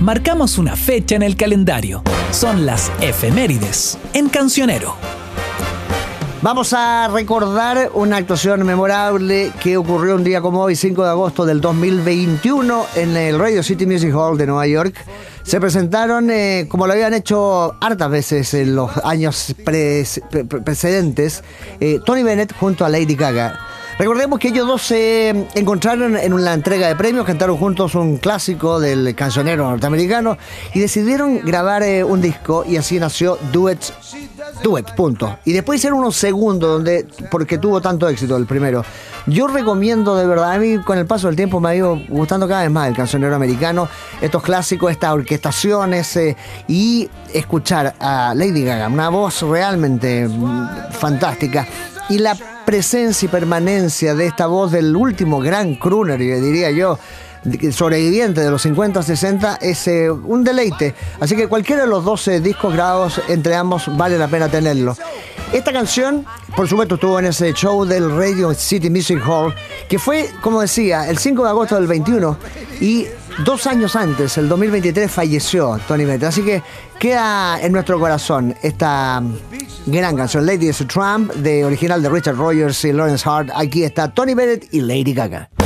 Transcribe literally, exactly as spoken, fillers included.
marcamos una fecha en el calendario. Son las efemérides en Cancionero. Vamos a recordar una actuación memorable que ocurrió un día como hoy, cinco de agosto del dos mil veintiuno, en el Radio City Music Hall de Nueva York. Se presentaron, eh, como lo habían hecho hartas veces en los años pre pre precedentes, eh, Tony Bennett junto a Lady Gaga. Recordemos que ellos dos se encontraron en una entrega de premios, cantaron juntos un clásico del cancionero norteamericano y decidieron grabar eh, un disco, y así nació Duet, Duet, punto. Y después hicieron unos segundos, donde, porque tuvo tanto éxito el primero. Yo recomiendo de verdad, a mí con el paso del tiempo me ha ido gustando cada vez más el cancionero americano, estos clásicos, estas orquestaciones eh, y escuchar a Lady Gaga, una voz realmente mm, fantástica. Y la presencia y permanencia de esta voz del último gran crooner, diría yo, sobreviviente de los cincuenta sesenta, es eh, un deleite. Así que cualquiera de los doce discos grabados entre ambos vale la pena tenerlo. Esta canción, por supuesto, estuvo en ese show del Radio City Music Hall, que fue, como decía, el cinco de agosto del veintiuno, y dos años antes, el dos mil veintitrés, falleció Tony Bennett. Así que queda en nuestro corazón esta gran canción, Lady is a Tramp, de original de Richard Rogers y Lawrence Hart. Aquí está Tony Bennett y Lady Gaga.